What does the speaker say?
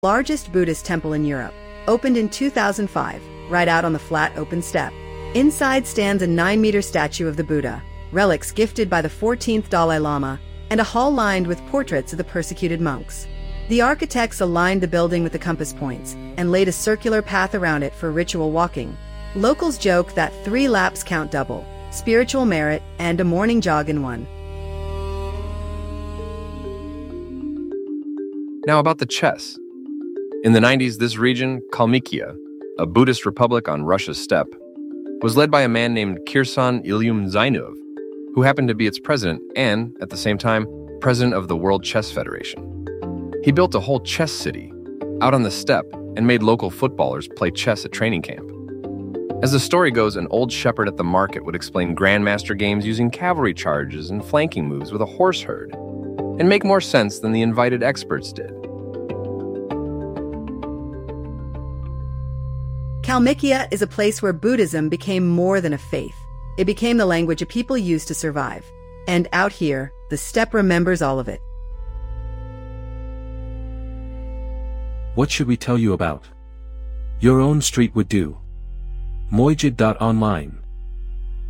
Largest Buddhist temple in Europe, opened in 2005, right out on the flat open steppe. Inside stands a 9-meter statue of the Buddha, relics gifted by the 14th Dalai Lama, and a hall lined with portraits of the persecuted monks. The architects aligned the building with the compass points and laid a circular path around it for ritual walking. Locals joke that 3 laps count double, spiritual merit, and a morning jog in one. Now about the chess. In the 90s, this region, Kalmykia, a Buddhist republic on Russia's steppe, was led by a man named Kirsan Ilyum Zainov, who happened to be its president and, at the same time, president of the World Chess Federation. He built a whole chess city out on the steppe and made local footballers play chess at training camp. As the story goes, an old shepherd at the market would explain grandmaster games using cavalry charges and flanking moves with a horse herd, and make more sense than the invited experts did. Kalmykia is a place where Buddhism became more than a faith. It became the language a people used to survive. And out here, the steppe remembers all of it. What should we tell you about? Your own street would do. Mojid.online